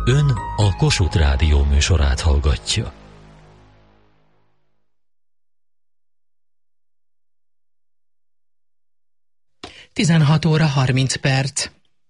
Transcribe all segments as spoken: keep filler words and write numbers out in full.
Ön a Kossuth Rádió műsorát hallgatja. tizenhat óra harminc perc.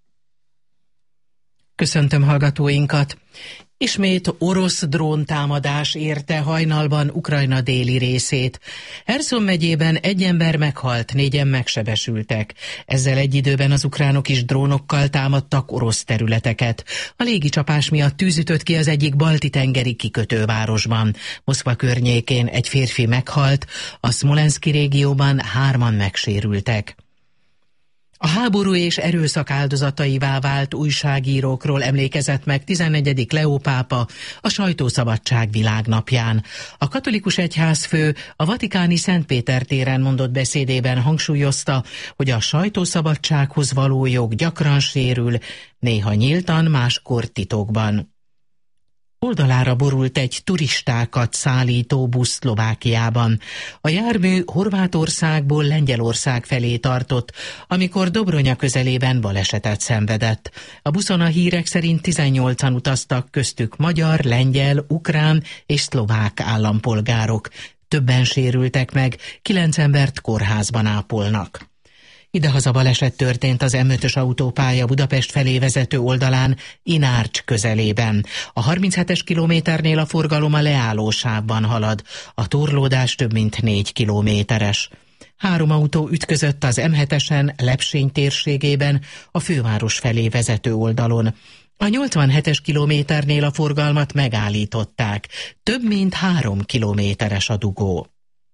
Köszöntöm hallgatóinkat. Ismét orosz dróntámadás érte hajnalban Ukrajna déli részét. Herszon megyében egy ember meghalt, négyen megsebesültek. Ezzel egy időben az ukránok is drónokkal támadtak orosz területeket. A légicsapás miatt tűz ütött ki az egyik balti-tengeri kikötővárosban. Moszkva környékén egy férfi meghalt, a Szmolenszki régióban hárman megsérültek. A háború és erőszak áldozataivá vált újságírókról emlékezett meg tizennegyedik Leó pápa a sajtószabadság világnapján. A katolikus egyházfő a vatikáni Szent Péter téren mondott beszédében hangsúlyozta, hogy a sajtószabadsághoz való jog gyakran sérül, néha nyíltan, máskor titokban. Oldalára borult egy turistákat szállító busz Szlovákiában. A jármű Horvátországból Lengyelország felé tartott, amikor Dobronya közelében balesetet szenvedett. A buszon a hírek szerint tizennyolcan utaztak, köztük magyar, lengyel, ukrán és szlovák állampolgárok. Többen sérültek meg, kilenc embert kórházban ápolnak. Idehaza baleset történt az M ötös autópálya Budapest felé vezető oldalán, Inárcs közelében. A harminchetes kilométernél a forgalom a leállósávban halad. A torlódás több mint négy kilométeres. Három autó ütközött az M hetesen Lepsény térségében, a főváros felé vezető oldalon. A nyolcvanhetes kilométernél a forgalmat megállították. Több mint három kilométeres a dugó.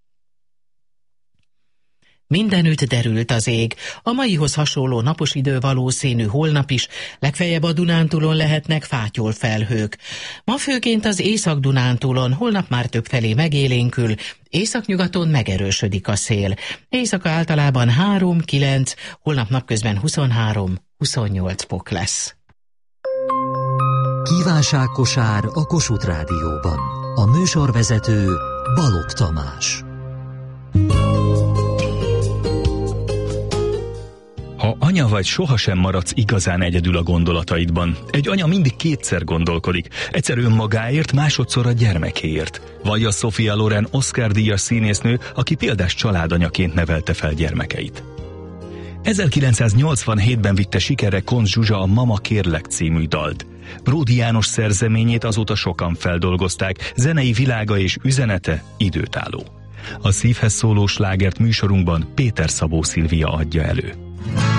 Mindenütt derült az ég. A maihoz hasonló napos idő valószínű holnap is, legfeljebb a Dunántúlon lehetnek fátyolfelhők. Ma főként az Észak-Dunántúlon, holnap már többfelé megélénkül, északnyugaton megerősödik a szél. Éjszaka általában három kilenc, holnap napközben huszonhárom huszonnyolc fok lesz. Kívánságkosár a Kossuth Rádióban. A műsorvezető Balogh Tamás. Ha anya vagy, sohasem maradsz igazán egyedül a gondolataidban. Egy anya mindig kétszer gondolkodik. Egyszer önmagáért, másodszor a gyermekéért. Vallja Sophia Loren Oscar-díjas színésznő, aki példás családanyaként nevelte fel gyermekeit. ezerkilencszáznyolcvanhétben vitte sikerre Koncz Zsuzsa a Mama kérlek című dalt. Bródi János szerzeményét azóta sokan feldolgozták, zenei világa és üzenete időtálló. A szívhez szóló slágert műsorunkban Péter Szabó Szilvia adja elő.